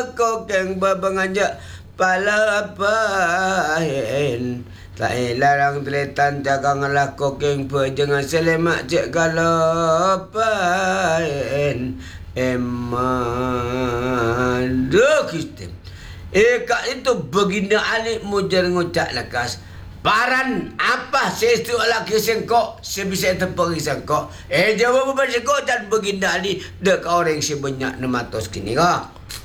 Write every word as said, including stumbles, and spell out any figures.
kok yang babanganja pala pahen. Tak larang teletan jaga ngelakok yang pejangan selemak cek galapain. Eman Duh Kristen. Eh kak itu begina alik mujar ngucak lekas. Baran apa sesu laki sengkok sebisa tepung sengkok. Eh jawab apa sengkok dan begina alik dek orang sebanyak nematos kini kak.